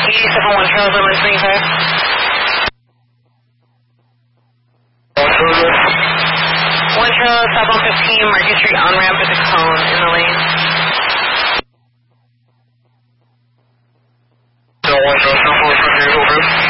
87 1 Charles, I'm listening, sir. 1 Charles, southbound 15, Market Street on-ramp with a cone in the lane. 1 Charles, southbound 15, over.